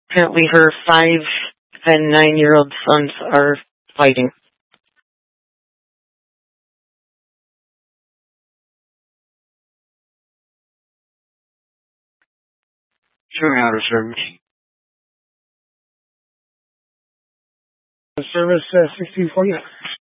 Apparently her 5 and 9-year-old sons are fighting. Showing out of service. Service 1640.